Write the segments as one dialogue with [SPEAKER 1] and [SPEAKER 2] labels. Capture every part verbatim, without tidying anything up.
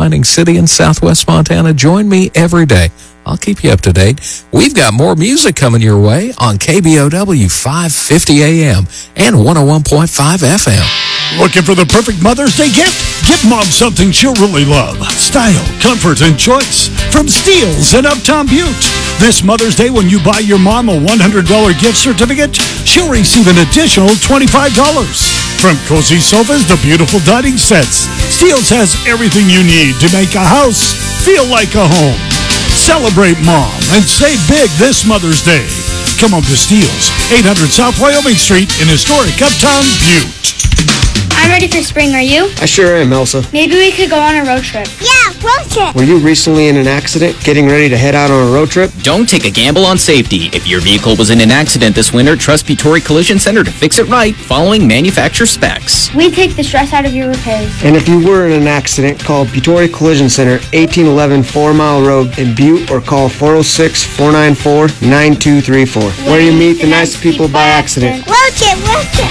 [SPEAKER 1] mining city in southwest Montana. Join me every day. I'll keep you up to date. We've got more music coming your way on K B O W five fifty A M and one oh one point five F M.
[SPEAKER 2] Looking for the perfect Mother's Day gift? Get Mom something she'll really love. Style, comfort, and choice from Steels in Uptown Butte. This Mother's Day, when you buy your mom a one hundred dollars gift certificate, she'll receive an additional twenty-five dollars. From cozy sofas to beautiful dining sets, Steels has everything you need to make a house feel like a home. Celebrate Mom and save big this Mother's Day. Come on to Steels, eight hundred South Wyoming Street in historic Uptown Butte.
[SPEAKER 3] I'm ready for spring, are you?
[SPEAKER 4] I sure am, Elsa.
[SPEAKER 3] Maybe we could go on a road trip.
[SPEAKER 5] Yeah, road trip.
[SPEAKER 4] Were you recently in an accident, getting ready to head out on a road trip?
[SPEAKER 6] Don't take a gamble on safety. If your vehicle was in an accident this winter, trust Petori Collision Center to fix it right, following manufacturer specs.
[SPEAKER 3] We take the stress out of your repairs.
[SPEAKER 4] And if you were in an accident, call Petori Collision Center, eighteen eleven Four Mile Road in Butte, or call four oh six, four nine four, nine two three four. Where you meet the nice people by accident.
[SPEAKER 5] Road trip, road trip.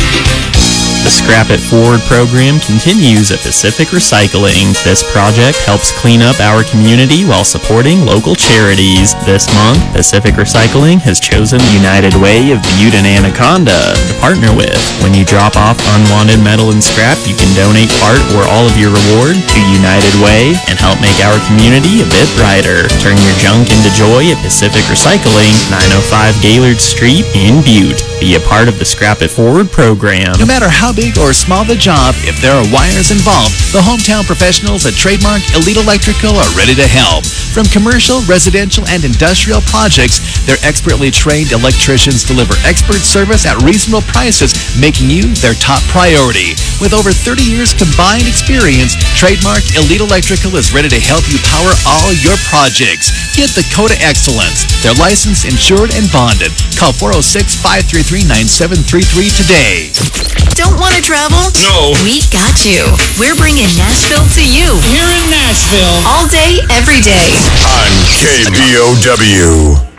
[SPEAKER 7] The Scrap It Forward program continues at Pacific Recycling. This project helps clean up our community while supporting local charities. This month, Pacific Recycling has chosen United Way of Butte and Anaconda to partner with. When you drop off unwanted metal and scrap, you can donate part or all of your reward to United Way and help make our community a bit brighter. Turn your junk into joy at Pacific Recycling, nine oh five Gaylord Street in Butte. Be a part of the Scrap It Forward program.
[SPEAKER 8] No matter how big or small the job, if there are wires involved, the hometown professionals at Trademark Elite Electrical are ready to help. From commercial, residential, and industrial projects, their expertly trained electricians deliver expert service at reasonable prices, making you their top priority. With over thirty years combined experience, Trademark Elite Electrical is ready to help you power all your projects. Get the Coda Excellence. They're licensed, insured, and bonded. Call four oh six, five three three, nine seven three three today.
[SPEAKER 9] Don't want to travel?
[SPEAKER 10] No.
[SPEAKER 9] We got you. We're bringing Nashville to you.
[SPEAKER 10] Here in Nashville.
[SPEAKER 9] All day, every day.
[SPEAKER 11] On K B O W.